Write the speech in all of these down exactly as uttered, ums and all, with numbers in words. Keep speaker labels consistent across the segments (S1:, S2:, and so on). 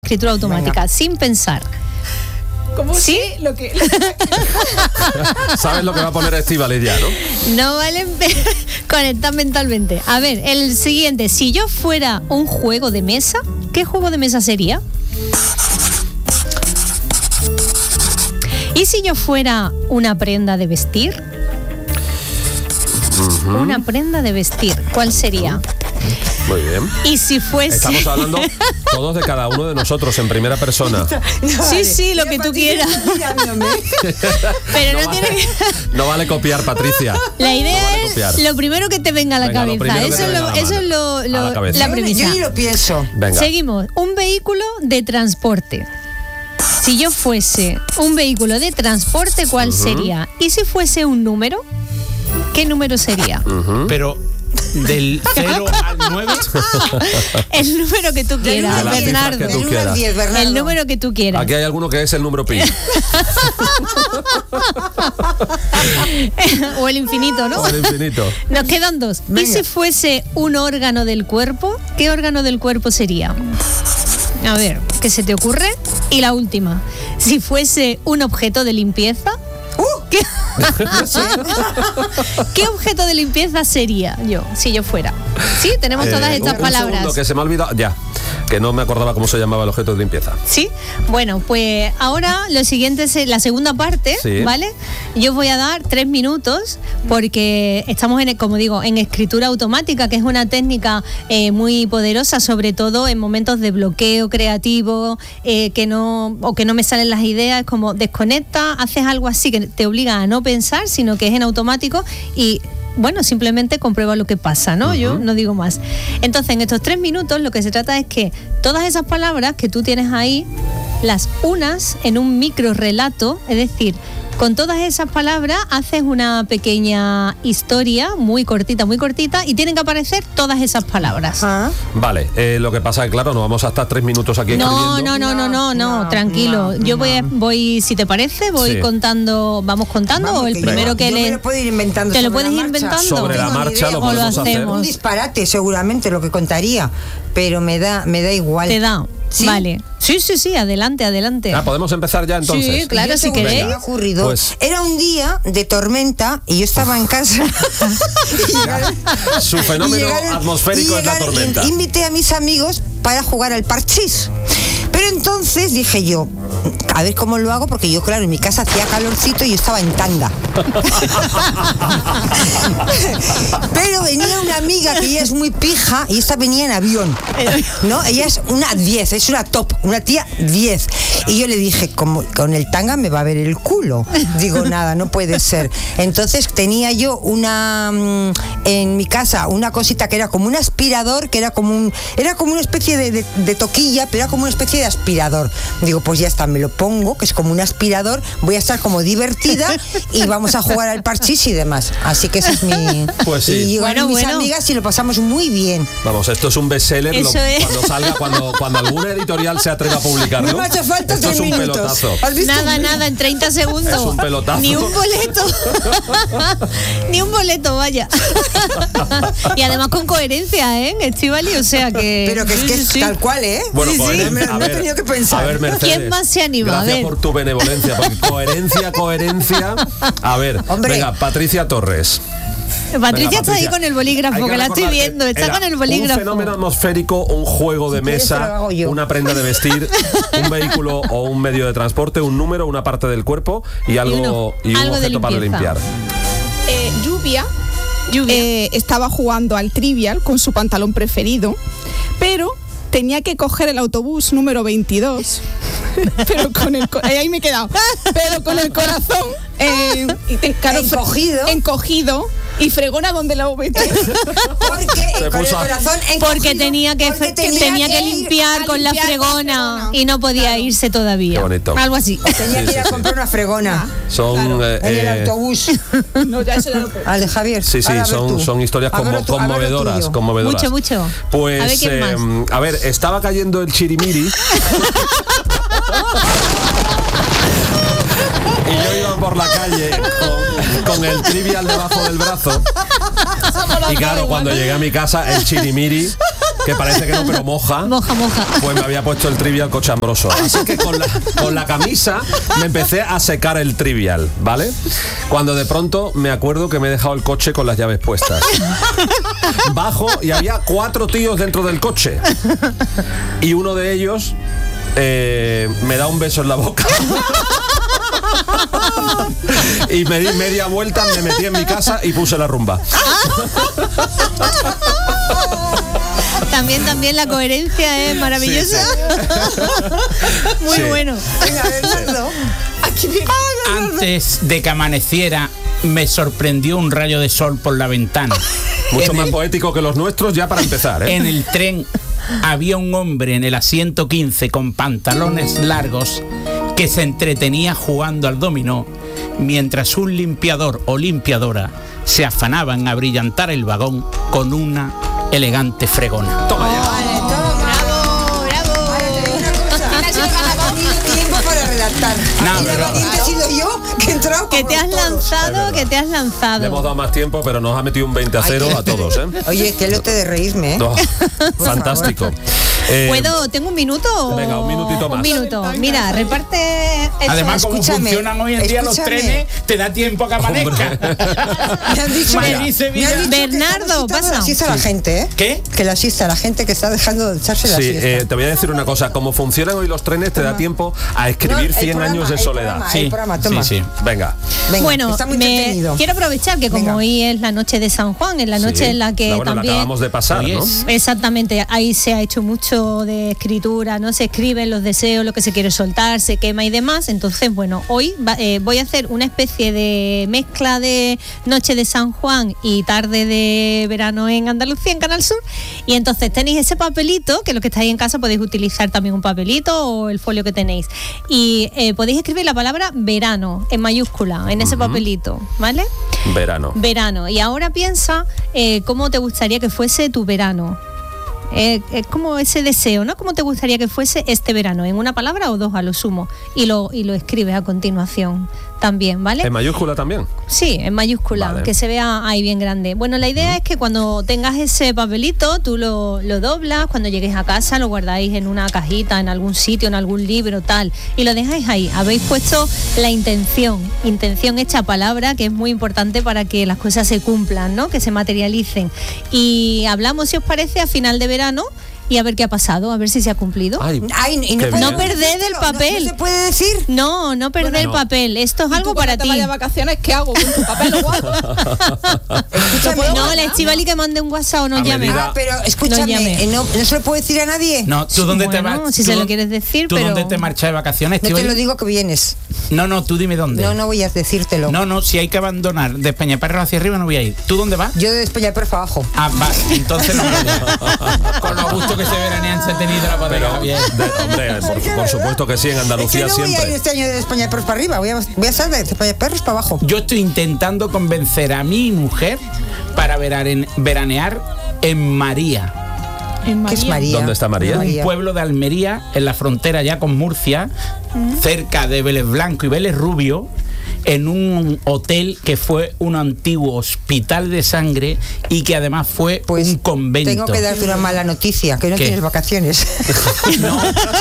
S1: escritura automática, venga, sin pensar.
S2: ¿Cómo
S1: ¿Sí?
S2: sé lo que...
S3: ¿Sabes lo que va a poner Estíbaliz ya, no?
S1: No vale conectar mentalmente. A ver, el siguiente. Si yo fuera un juego de mesa, ¿qué juego de mesa sería? ¿Y si yo fuera una prenda de vestir? Uh-huh. Una prenda de vestir, ¿cuál sería?
S3: Muy bien.
S1: Y si fuese...
S3: Estamos hablando todos de cada uno de nosotros en primera persona.
S1: No, sí, vale. sí, lo que tú quieras. Pero no, no tiene
S3: vale, que... No vale copiar, Patricia.
S1: La idea
S3: no vale
S1: es
S3: copiar.
S1: Lo primero que te venga a la
S3: venga,
S1: cabeza. Eso es, lo,
S3: la
S1: eso es lo, lo, la, la premisa.
S4: Yo ni lo pienso.
S3: Venga.
S1: Seguimos. Un vehículo de transporte. Si yo fuese un vehículo de transporte, ¿cuál uh-huh. sería? ¿Y si fuese un número? ¿Qué número sería?
S5: Uh-huh. Pero... del cero al nueve.
S1: El número que tú quieras, Bernardo.
S3: Que tú quieras.
S4: diez, Bernardo.
S1: El número que tú quieras.
S3: Aquí hay alguno que es el número pi.
S1: O el infinito, ¿no?
S3: O el infinito.
S1: Nos quedan dos. Venga. ¿Y si fuese un órgano del cuerpo? ¿Qué órgano del cuerpo sería? A ver, ¿qué se te ocurre? Y la última. Si fuese un objeto de limpieza. ¿Qué? ¿Qué objeto de limpieza sería yo, si yo fuera? Sí, tenemos todas eh, estas
S3: un,
S1: palabras.
S3: Un segundo, que se me ha olvidado, ya, que no me acordaba cómo se llamaba el objeto de limpieza.
S1: Sí, bueno, pues ahora lo siguiente es la segunda parte, sí. ¿Vale? Yo os voy a dar tres minutos porque estamos, en, como digo, en escritura automática, que es una técnica eh, muy poderosa, sobre todo en momentos de bloqueo creativo, eh, que no o que no me salen las ideas, es como desconecta, haces algo así que te obliga a no pensar, sino que es en automático y bueno, simplemente comprueba lo que pasa, ¿no? Uh-huh. Yo no digo más. Entonces, en estos tres minutos lo que se trata es que todas esas palabras que tú tienes ahí las unas en un micro relato, es decir, con todas esas palabras haces una pequeña historia muy cortita, muy cortita y tienen que aparecer todas esas palabras. ¿Ah?
S3: Vale, eh, lo que pasa es que claro, no vamos a estar tres minutos aquí
S1: no,
S3: escribiendo.
S1: No, no, no, no, no, no, tranquilo. No, Yo voy, a, voy, si te parece, voy sí. contando, vamos contando
S4: vamos,
S1: o el
S4: que
S1: primero
S4: yo,
S1: que
S4: yo
S1: le...
S4: me lo puedo ir inventando.
S1: ¿Te lo puedes ir inventando?
S3: Sobre la marcha lo
S1: o lo hacemos.
S3: Hacer.
S4: Un disparate seguramente lo que contaría, pero me da, me da igual.
S1: Te da. ¿Sí? Vale. Sí, sí, sí, adelante, adelante.
S3: Ah, ¿podemos empezar ya entonces?
S1: Sí, claro, si queréis.
S4: Me ha ocurrido.
S3: Pues...
S4: Era un día de tormenta y yo estaba en casa.
S3: llegaron, Su fenómeno llegaron, atmosférico llegaron, es la tormenta.
S4: Invité a mis amigos para jugar al parchís. Pero entonces dije yo, a ver cómo lo hago, porque yo, claro, en mi casa hacía calorcito y yo estaba en tanga. Pero venía una amiga que ella es muy pija y esta venía en avión, ¿no? Ella es una diez, es una top, una tía diez. Y yo le dije, como con el tanga me va a ver el culo. Digo, nada, no puede ser. Entonces tenía yo una, en mi casa, una cosita que era como un aspirador, que era como un, era como una especie de, de, de toquilla, pero era como una especie de aspirador. Digo, pues ya está, me lo pongo, que es como un aspirador, voy a estar como divertida y vamos a jugar al parchís y demás. Así que ese es mi...
S3: Pues sí.
S4: Y
S1: bueno,
S4: mis
S1: bueno.
S4: amigas y lo pasamos muy bien.
S3: Vamos, esto es un bestseller lo, es. cuando salga, cuando, cuando alguna editorial se atreva a publicarlo.
S4: No me hace falta
S3: esto
S4: tres
S3: es un
S4: minutos.
S3: pelotazo.
S1: Nada, nada, en treinta segundos.
S3: Es un pelotazo.
S1: Ni un boleto. Ni un boleto, vaya. Y además con coherencia, ¿eh? Estíbaliz, o sea que...
S4: Pero que es que
S1: sí,
S4: es
S1: sí.
S4: tal cual, ¿eh?
S3: Bueno,
S1: sí,
S3: pues,
S1: sí.
S3: a
S4: No
S3: ver,
S4: he tenido que pensar.
S3: A ver, Mercedes,
S1: ¿quién más se anima?
S3: Gracias
S1: a ver.
S3: por tu benevolencia, porque coherencia, coherencia. A ver,
S4: Hombre.
S3: venga, Patricia Torres.
S1: Patricia
S3: Venga,
S1: está ahí con el bolígrafo, que, que la estoy viendo, está con el bolígrafo.
S3: Un fenómeno atmosférico, un juego de
S4: si
S3: mesa, una prenda de vestir, un vehículo o un medio de transporte, un número, una parte del cuerpo y algo y, uno, y un
S1: algo
S3: objeto para limpiar.
S2: Eh, lluvia.
S1: Lluvia.
S2: Eh, estaba jugando al Trivial con su pantalón preferido, pero tenía que coger el autobús número veintidós. Pero con el ahí me he quedado. Pero con el corazón eh, claro,
S4: encogido.
S2: encogido y fregona donde la metió.
S4: Porque con el corazón encogido,
S1: porque tenía que
S4: porque
S1: tenía, tenía que, que limpiar con la fregona, la fregona y no podía claro. irse todavía.
S3: Qué bonito.
S1: Algo así.
S4: Tenía sí, que ir a sí, comprar sí. una fregona.
S3: Son
S4: claro,
S3: eh,
S4: en el autobús.
S2: No, ya eso ya lo puedo.
S4: Ale, Javier.
S3: Sí, sí, son, son historias como, tú, conmovedoras, conmovedoras.
S1: Mucho, mucho.
S3: Pues
S1: a ver, ¿quién
S3: eh,
S1: más?
S3: a ver, estaba cayendo el chirimiri. Y yo iba por la calle con, con el Trivial debajo del brazo. Y claro, cuando llegué a mi casa, el chirimiri que parece que no, pero moja.
S1: Moja, moja.
S3: Pues me había puesto el Trivial cochambroso. Así que con la, con la camisa me empecé a secar el Trivial, ¿vale? Cuando de pronto me acuerdo que me he dejado el coche con las llaves puestas. Bajo y había cuatro tíos dentro del coche. Y uno de ellos eh, me da un beso en la boca. Y me di media vuelta, me metí en mi casa y puse la rumba.
S1: También, también la coherencia es maravillosa.
S3: Sí, sí.
S1: Muy
S3: Sí.
S1: bueno.
S4: Venga, Bernardo. Aquí viene.
S5: Antes de que amaneciera, me sorprendió un rayo de sol por la ventana.
S3: Mucho
S5: En
S3: más
S5: el-
S3: poético que los nuestros ya para empezar, ¿eh?
S5: En el tren había un hombre en el asiento quince con pantalones largos que se entretenía jugando al dominó mientras un limpiador o limpiadora se afanaban a brillantar el vagón con una elegante fregona.
S3: Toma ya.
S1: Bravo, bravo.
S4: Tiempo para redactar.
S5: No,
S4: Aquí la
S5: pero-
S4: valiente he sido yo que he entrado
S1: Que
S4: como
S1: te has
S4: todos.
S1: lanzado, que te has
S3: Le hemos
S1: lanzado.
S3: dado más tiempo, pero nos ha metido un veinte a cero
S4: Ay,
S3: a todos, ¿eh?
S4: Oye, qué lote de reírme, ¿eh?
S3: No, fantástico. Eh,
S1: ¿Puedo? ¿Tengo un minuto? o-
S3: Venga, un minutito más.
S1: Un minuto. Mira, reparte. eso.
S5: Además, como
S4: escúchame,
S5: funcionan hoy en día los
S4: escúchame.
S5: trenes, te da tiempo a que amanezca.
S4: Me han dicho,
S5: Madrid,
S4: que-
S5: Sevilla.
S4: me han dicho
S1: Bernardo,
S4: que está
S1: pasa.
S4: necesitando la siesta a la gente, ¿eh?
S5: ¿Qué?
S4: Que la siesta, la gente que está dejando de echarse la
S3: Sí,
S4: siesta.
S3: eh, te voy a decir una cosa. Como funcionan hoy los trenes, te da tiempo a
S4: No,
S3: escribir
S4: el
S3: cien
S4: programa,
S3: años de
S4: el
S3: soledad.
S4: programa,
S5: Sí,
S4: el programa, toma.
S5: sí, sí.
S3: Venga.
S4: Venga,
S1: Bueno,
S4: está muy
S1: me
S4: entretenido.
S1: quiero aprovechar que como
S4: Venga.
S1: hoy es la noche de San Juan, es la noche
S3: Sí.
S1: en la que
S3: La- bueno, la
S1: también
S3: acabamos de pasar,
S5: Hoy
S3: ¿no?
S5: es-
S1: exactamente, ahí se ha hecho mucho de escritura, no se escriben los deseos, lo que se quiere soltar, se quema y demás. Entonces, bueno, hoy va- eh, voy a hacer una especie de mezcla de noche de San Juan y tarde de verano en Andalucía, en Canal Sur. Y entonces tenéis ese papelito, que los que estáis en casa podéis utilizar también un papelito o el folio que tenéis. Y eh, podéis escribir la palabra verano en mayúscula en ese papelito, ¿vale?
S3: Verano.
S1: Verano. Y ahora piensa eh, cómo te gustaría que fuese tu verano. Eh, es como ese deseo, ¿no? ¿Cómo te gustaría que fuese este verano? ¿En una palabra o dos a lo sumo? Y lo, y lo escribes a continuación también, ¿vale?
S3: ¿En mayúscula también?
S1: Sí, en mayúscula,
S3: Vale.
S1: que se vea ahí bien grande. Bueno, la idea es que cuando tengas ese papelito, tú lo, lo doblas, cuando llegues a casa lo guardáis en una cajita, en algún sitio, en algún libro, tal, y lo dejáis ahí. Habéis puesto la intención, intención hecha palabra, que es muy importante para que las cosas se cumplan, ¿no? Que se materialicen. Y hablamos, si os parece, a final de verano y a ver qué ha pasado, a ver si se ha cumplido.
S3: Ay,
S4: Ay, y no,
S3: Qué
S4: puedo
S3: bien.
S1: No perded el
S4: decirlo,
S1: papel.
S4: No, no se puede decir.
S1: No, no perder el
S3: no.
S1: papel. Esto es
S2: ¿Y
S1: algo
S2: tú
S1: para
S2: cuando te
S1: ti.
S2: vayas de vacaciones, ¿qué hago con tu papel o guardo?
S4: Escúchame,
S1: No, la Estivali que mande un WhatsApp o nos
S3: A
S1: llame.
S3: medida-
S4: Ah, pero
S1: No
S4: escúchame,
S1: llame.
S4: eh, no, no se lo puedo decir a nadie.
S5: No, ¿tú dónde te
S1: Bueno,
S5: vas?
S1: si
S5: ¿Tú
S1: se lo
S5: dónde-
S1: quieres decir,
S5: ¿Tú
S1: pero-
S5: dónde te marchas de vacaciones,
S4: No te
S5: Estíbaliz?
S4: lo digo que vienes.
S5: No, no, tú dime dónde.
S4: No, no voy a decírtelo.
S5: No, no, si hay que abandonar de Peñaperro hacia arriba no voy a ir. ¿Tú dónde vas?
S4: Yo de España por abajo.
S5: Ah, va, entonces no me voy. Con lo gusto que se veranean se ha tenido la bodega,
S3: pero,
S5: Javier.
S3: de- hombre, por, por supuesto que sí, en
S4: Es
S3: Andalucía
S4: que no voy a ir
S3: siempre.
S4: este año de España perros para arriba. Voy a, voy a estar de España perros para abajo.
S5: Yo estoy intentando convencer a mi mujer para verane- veranear en María,
S1: En
S4: ¿Qué es
S1: María.
S4: María?
S3: ¿Dónde está María?
S5: un pueblo de Almería, en la frontera ya con Murcia, cerca de Vélez Blanco y Vélez Rubio, en un hotel que fue un antiguo hospital de sangre y que además fue
S4: Pues
S5: un convento.
S4: tengo que darte una mala noticia, que no
S5: ¿Qué?
S4: tienes vacaciones.
S5: No,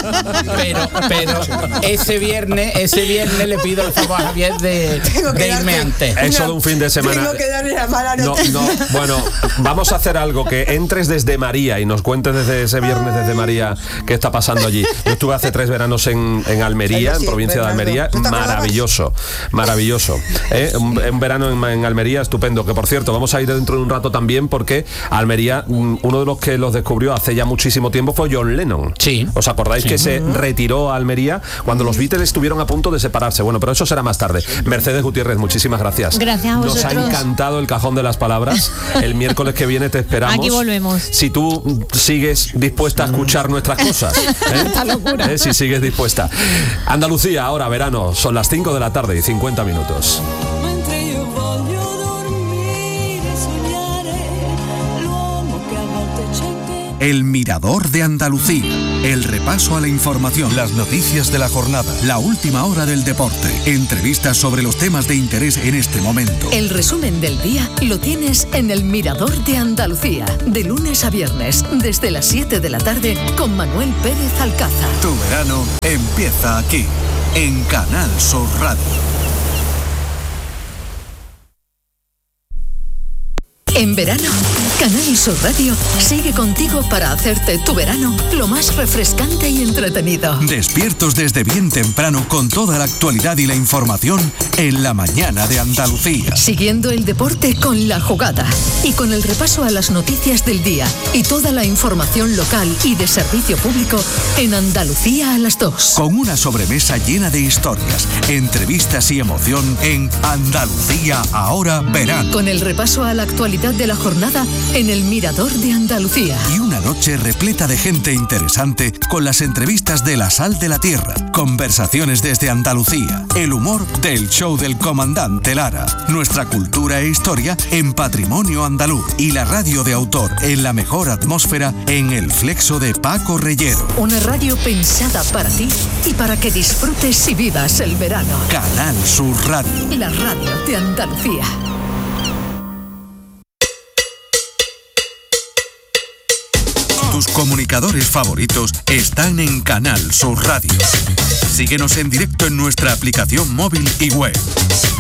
S5: pero, pero ese viernes, ese viernes le pido el favor a Javier de,
S4: Tengo que
S5: de irme
S4: darte
S5: antes.
S3: Eso
S4: una-
S3: de un fin de semana.
S4: Tengo que darle la mala
S3: No,
S4: noticia.
S3: no, bueno, vamos a hacer algo, que entres desde María y nos cuentes desde ese viernes desde María qué está pasando allí. Yo estuve hace tres veranos en, en Almería,
S4: Ay, sí,
S3: en provincia de
S4: Bernardo.
S3: Almería,
S4: ¿No te acordabas?
S3: maravilloso, maravilloso. ¿Eh? Un, un verano en, en Almería estupendo, que por cierto, vamos a ir dentro de un rato también porque Almería, mm, uno de los que los descubrió hace ya muchísimo tiempo fue John Lennon.
S5: Sí.
S3: ¿Os acordáis que se retiró a Almería cuando los Beatles estuvieron a punto de separarse? Bueno, pero eso será más tarde. Mercedes Gutiérrez, muchísimas gracias.
S1: Gracias a
S3: Nos ha
S1: vosotros.
S3: encantado el cajón de las palabras. El miércoles que viene te esperamos.
S1: Aquí volvemos.
S3: Si tú mm, sigues dispuesta a escuchar nuestras cosas. ¿eh?
S2: Esta locura.
S3: ¿Eh? Si sigues dispuesta. Andalucía, ahora verano, son las cinco de la tarde y cincuenta minutos.
S6: Mentre io voglio dormire e sognare l'uomo che a volte c'è che
S7: El Mirador de Andalucía. El repaso a la información, las noticias de la jornada, la última hora del deporte, entrevistas sobre los temas de interés en este momento.
S8: El resumen del día lo tienes en El Mirador de Andalucía, de lunes a viernes, desde las siete de la tarde, con Manuel Pérez Alcázar.
S7: Tu verano empieza aquí, en Canal Sur Radio.
S8: En verano, Canal Sur Radio sigue contigo para hacerte tu verano lo más refrescante y entretenido.
S7: Despiertos desde bien temprano con toda la actualidad y la información en la mañana de Andalucía.
S8: Siguiendo el deporte con La Jugada y con el repaso a las noticias del día y toda la información local y de servicio público en Andalucía a las dos.
S7: Con una sobremesa llena de historias, entrevistas y emoción en Andalucía ahora verano.
S8: Con el repaso a la actualidad de la jornada en El Mirador de Andalucía.
S7: Y una noche repleta de gente interesante con las entrevistas de La Sal de la Tierra, conversaciones desde Andalucía, el humor del show del comandante Lara, nuestra cultura e historia en Patrimonio Andaluz y la radio de autor en la mejor atmósfera en El Flexo de Paco Reyero.
S8: Una radio pensada para ti y para que disfrutes y vivas el verano.
S7: Canal Sur Radio.
S8: La radio de Andalucía.
S7: Tus comunicadores favoritos están en Canal Sur Radio. Síguenos en directo en nuestra aplicación móvil y web.